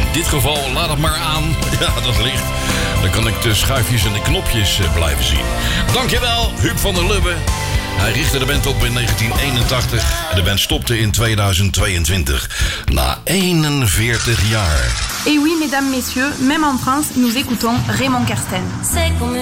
dit geval laat het maar aan. Ja, dat licht. Dan kan ik de schuifjes en de knopjes blijven zien. Dankjewel, Huub van der Lubbe. Hij richtte de band op in 1981 en de band stopte in 2022. Na 41 jaar. Et oui, mesdames, messieurs, même en France, nous écoutons Raymond Kersten.